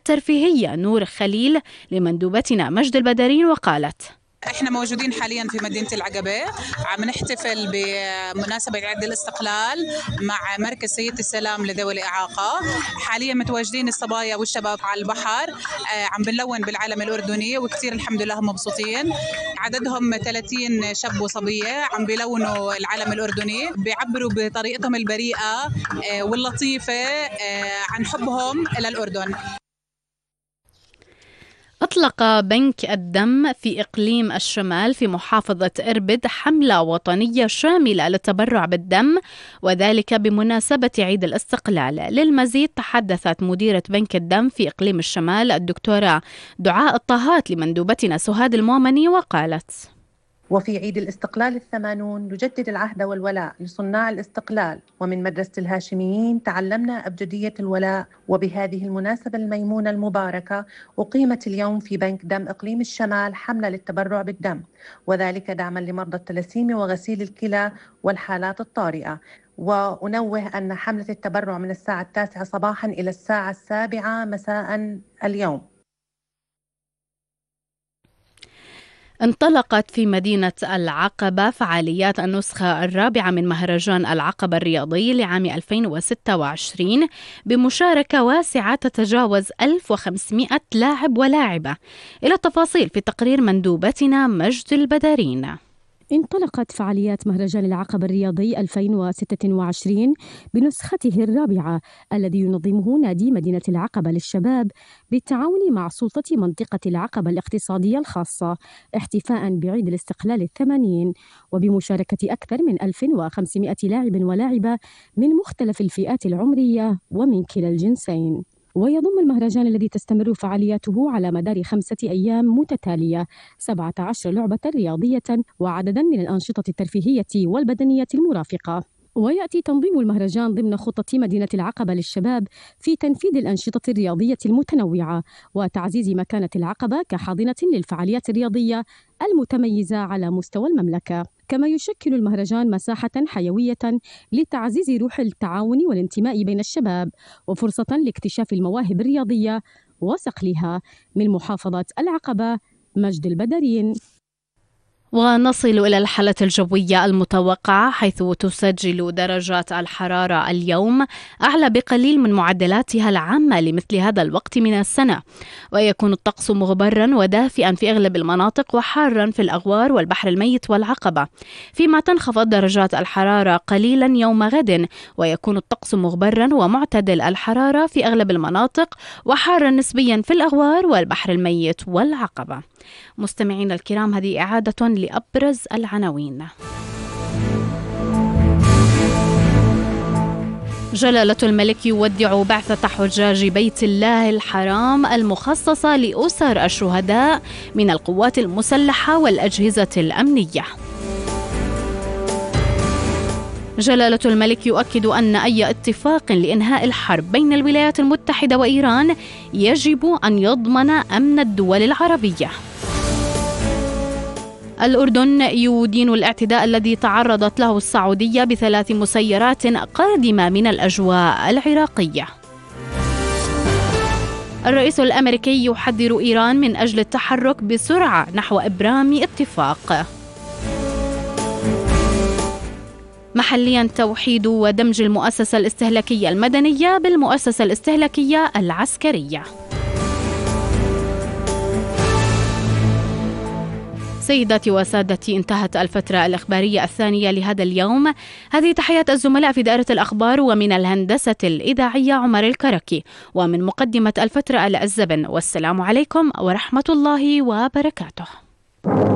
الترفيهية نور خليل لمندوبتنا مجد البدرين وقالت: احنا موجودين حاليا في مدينة العقبة، عم نحتفل بمناسبة عيد الاستقلال مع مركز سيدة السلام لذوي الإعاقة. حاليا متواجدين الصبايا والشباب على البحر، عم بنلون بالعلم الأردني، وكثير الحمد لله هم مبسوطين. عددهم 30 شاب وصبية عم بيلونوا العلم الأردني، بيعبروا بطريقتهم البريئة واللطيفة عن حبهم للأردن. أطلق بنك الدم في إقليم الشمال في محافظة إربد حملة وطنية شاملة للتبرع بالدم، وذلك بمناسبة عيد الاستقلال. للمزيد تحدثت مديرة بنك الدم في إقليم الشمال الدكتورة دعاء الطهات لمندوبتنا سهاد المؤمني وقالت: وفي عيد الاستقلال 80 نجدد العهد والولاء لصناع الاستقلال، ومن مدرسة الهاشميين تعلمنا أبجدية الولاء. وبهذه المناسبة الميمونة المباركة أقيمت اليوم في بنك دم إقليم الشمال حملة للتبرع بالدم، وذلك دعما لمرضى التلاسيميا وغسيل الكلى والحالات الطارئة. وأنوه أن حملة التبرع من الساعة 9 صباحا إلى الساعة 7 مساء اليوم. انطلقت في مدينة العقبة فعاليات النسخة الرابعة من مهرجان العقبة الرياضي لعام 2026 بمشاركة واسعة تتجاوز 1500 لاعب ولاعبة. إلى التفاصيل في تقرير مندوبتنا مجد البدرين. انطلقت فعاليات مهرجان العقبة الرياضي 2026 بنسخته الرابعة الذي ينظمه نادي مدينة العقبة للشباب بالتعاون مع سلطة منطقة العقبة الاقتصادية الخاصة، احتفاء بعيد الاستقلال 80 وبمشاركة أكثر من 1500 لاعب ولاعبة من مختلف الفئات العمرية ومن كلا الجنسين. ويضم المهرجان الذي تستمر فعالياته على مدار 5 أيام متتالية 17 لعبة رياضية وعددا من الأنشطة الترفيهية والبدنية المرافقة. ويأتي تنظيم المهرجان ضمن خطة مدينة العقبة للشباب في تنفيذ الأنشطة الرياضية المتنوعة وتعزيز مكانة العقبة كحاضنة للفعاليات الرياضية المتميزة على مستوى المملكة. كما يشكل المهرجان مساحة حيوية لتعزيز روح التعاون والانتماء بين الشباب وفرصة لاكتشاف المواهب الرياضية وصقلها. من محافظة العقبة مجد البدرين. ونصل إلى الحالة الجوية المتوقعة، حيث تسجل درجات الحرارة اليوم أعلى بقليل من معدلاتها العامة لمثل هذا الوقت من السنة، ويكون الطقس مغبرا ودافئا في أغلب المناطق وحارا في الأغوار والبحر الميت والعقبة، فيما تنخفض درجات الحرارة قليلا يوم غد، ويكون الطقس مغبرا ومعتدل الحرارة في أغلب المناطق وحارا نسبيا في الأغوار والبحر الميت والعقبة. مستمعينا الكرام، هذه إعادة لأبرز العناوين. جلالة الملك يودع بعثة حجاج بيت الله الحرام المخصصة لأسر الشهداء من القوات المسلحة والأجهزة الأمنية. جلالة الملك يؤكد أن أي اتفاق لإنهاء الحرب بين الولايات المتحدة وإيران يجب أن يضمن أمن الدول العربية. الأردن يدين الاعتداء الذي تعرضت له السعودية ب3 مسيرات قادمة من الأجواء العراقية. الرئيس الأمريكي يحذر إيران من أجل التحرك بسرعة نحو إبرام اتفاق. محليا توحيد ودمج المؤسسة الاستهلاكية المدنية بالمؤسسة الاستهلاكية العسكرية. سيداتي وسادتي، انتهت الفترة الإخبارية الثانية لهذا اليوم. هذه تحيات الزملاء في دائرة الأخبار، ومن الهندسة الإذاعية عمر الكركي، ومن مقدمة الفترة الزبن. والسلام عليكم ورحمة الله وبركاته.